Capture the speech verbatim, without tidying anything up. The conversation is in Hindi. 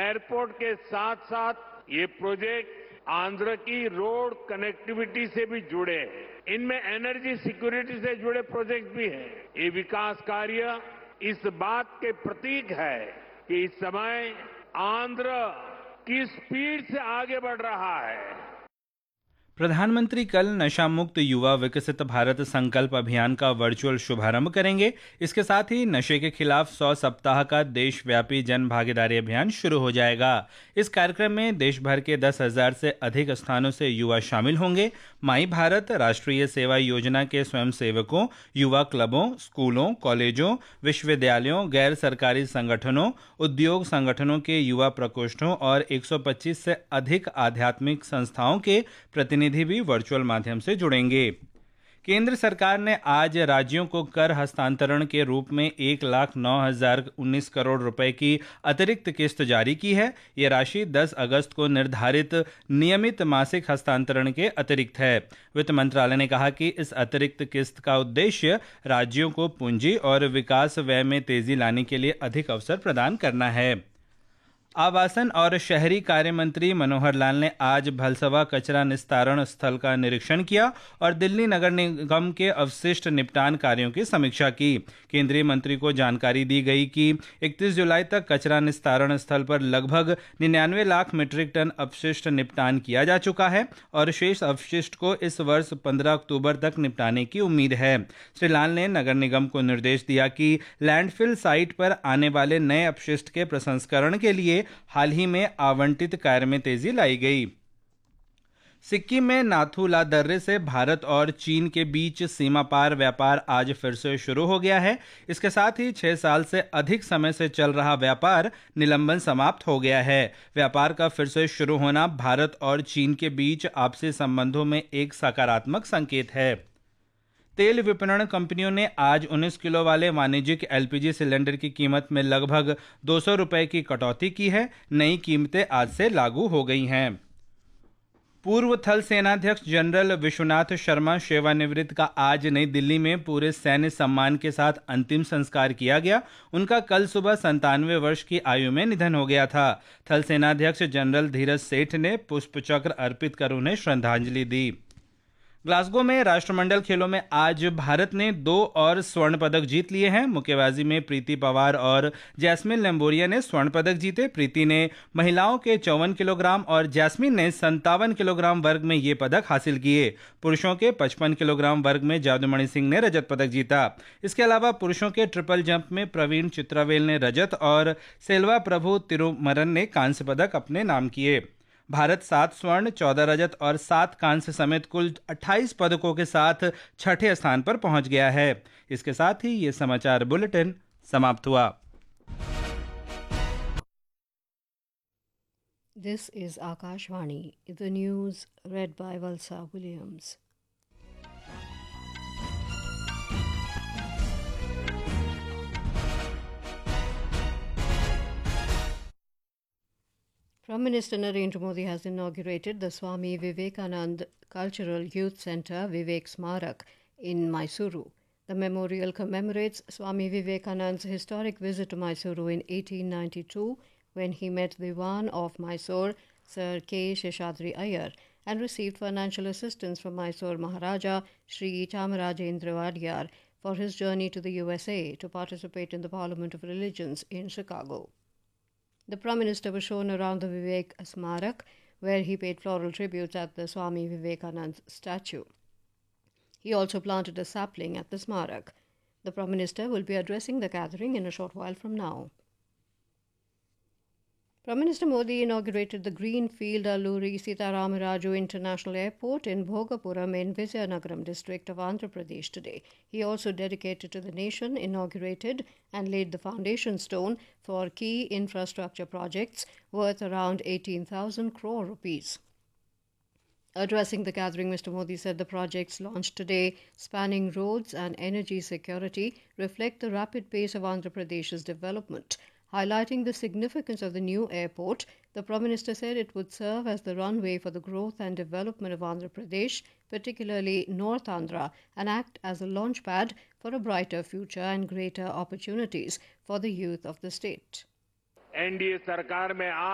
एयरपोर्ट के साथ साथ ये प्रोजेक्ट आंध्र की रोड कनेक्टिविटी से भी जुड़े हैं। इनमें एनर्जी सिक्योरिटी से जुड़े प्रोजेक्ट भी हैं। ये विकास कार्य इस बात के प्रतीक है कि इस समय आंध्र किस स्पीड से आगे बढ़ रहा है। प्रधानमंत्री कल नशा मुक्त युवा विकसित भारत संकल्प अभियान का वर्चुअल शुभारंभ करेंगे। इसके साथ ही नशे के खिलाफ सौ सप्ताह का देशव्यापी जन भागीदारी अभियान शुरू हो जाएगा। इस कार्यक्रम में देश भर के दस हजार से अधिक स्थानों से युवा शामिल होंगे। माई भारत राष्ट्रीय सेवा योजना के स्वयंसेवकों, युवा क्लबों, स्कूलों, कॉलेजों, विश्वविद्यालयों, गैर सरकारी संगठनों, उद्योग संगठनों के युवा प्रकोष्ठों और एक सौ पच्चीस से अधिक आध्यात्मिक संस्थाओं के प्रतिनिधि भी वर्चुअल माध्यम से जुड़ेंगे। केंद्र सरकार ने आज राज्यों को कर हस्तांतरण के रूप में एक लाख नौ हजार उन्नीस करोड़ रुपए की अतिरिक्त किस्त जारी की है। यह राशि दस अगस्त को निर्धारित नियमित मासिक हस्तांतरण के अतिरिक्त है। वित्त मंत्रालय ने कहा कि इस अतिरिक्त किस्त का उद्देश्य राज्यों को पूंजी और विकास व्यय में तेजी लाने के लिए अधिक अवसर प्रदान करना है। आवासन और शहरी कार्य मंत्री मनोहर लाल ने आज भलसवा कचरा निस्तारण स्थल का निरीक्षण किया और दिल्ली नगर निगम के अवशिष्ट निपटान कार्यों की समीक्षा की। केंद्रीय मंत्री को जानकारी दी गई कि इकतीस जुलाई तक कचरा निस्तारण स्थल पर लगभग निन्यानवे लाख मीट्रिक टन अपशिष्ट निपटान किया जा चुका है और शेष अपशिष्ट को इस वर्ष पंद्रह अक्टूबर तक निपटाने की उम्मीद है। श्री लाल ने नगर निगम को निर्देश दिया कि लैंडफिल साइट पर आने वाले नए अपशिष्ट के प्रसंस्करण के लिए हाल ही में आवंटित कार्य में तेजी लाई गई। सिक्किम में नाथू ला दर्रे से भारत और चीन के बीच सीमा पार व्यापार आज फिर से शुरू हो गया है। इसके साथ ही छह साल से अधिक समय से चल रहा व्यापार निलंबन समाप्त हो गया है। व्यापार का फिर से शुरू होना भारत और चीन के बीच आपसी संबंधों में एक सकारात्मक संकेत है। तेल विपणन कंपनियों ने आज उन्नीस किलो वाले वाणिज्यिक एलपीजी सिलेंडर की कीमत में लगभग दो सौ रुपए की कटौती की है। नई कीमतें आज से लागू हो गई हैं। पूर्व थल सेनाध्यक्ष जनरल विश्वनाथ शर्मा सेवानिवृत्त का आज नई दिल्ली में पूरे सैन्य सम्मान के साथ अंतिम संस्कार किया गया। उनका कल सुबह संतानवे वर्ष की आयु में निधन हो गया था। थल सेनाध्यक्ष जनरल धीरज सेठ ने पुष्पचक्र अर्पित कर उन्हें श्रद्धांजलि दी। ग्लासगो में राष्ट्रमंडल खेलों में आज भारत ने दो और स्वर्ण पदक जीत लिए हैं। मुक्केबाजी में प्रीति पवार और जैस्मिन लंबोरिया ने स्वर्ण पदक जीते। प्रीति ने महिलाओं के चौवन किलोग्राम और जैस्मिन ने संतावन किलोग्राम वर्ग में ये पदक हासिल किए। पुरुषों के पचपन किलोग्राम वर्ग में जादूमणि सिंह ने रजत पदक जीता। इसके अलावा पुरुषों के ट्रिपल जंप में प्रवीण चित्रावेल ने रजत और सेल्वा प्रभु तिरुमरन ने कांस्य पदक अपने नाम किए। भारत सात स्वर्ण, चौदह रजत और सात कांस्य समेत कुल अट्ठाईस पदकों के साथ छठे स्थान पर पहुंच गया है। इसके साथ ही ये समाचार बुलेटिन समाप्त हुआ। This is Akashvani, the news read by Valsa Williams. Prime Minister Narendra Modi has inaugurated the Swami Vivekananda Cultural Youth Centre Vivek Smarak in Mysuru. The memorial commemorates Swami Vivekananda's historic visit to Mysuru in eighteen ninety-two when he met the Diwan of Mysore, Sir K. Sheshadri Iyer, and received financial assistance from Mysore Maharaja Sri Chamarajendra Wadyar for his journey to the U S A to participate in the Parliament of Religions in Chicago. The Prime Minister was shown around the Vivek Smarak, where he paid floral tributes at the Swami Vivekananda statue. He also planted a sapling at the Smarak. The Prime Minister will be addressing the gathering in a short while from now. Prime Minister Modi inaugurated the Greenfield Alluri Sitaramraju International Airport in Bhogapuram in Vizianagaram district of Andhra Pradesh today. He also dedicated to the nation, inaugurated and laid the foundation stone for key infrastructure projects worth around eighteen thousand crore rupees. Addressing the gathering, Mister Modi said the projects launched today, spanning roads and energy security, reflect the rapid pace of Andhra Pradesh's development. Highlighting the significance of the new airport, the Prime Minister said it would serve as the runway for the growth and development of Andhra Pradesh, particularly North Andhra, and act as a launchpad for a brighter future and greater opportunities for the youth of the state. NDA सरकार में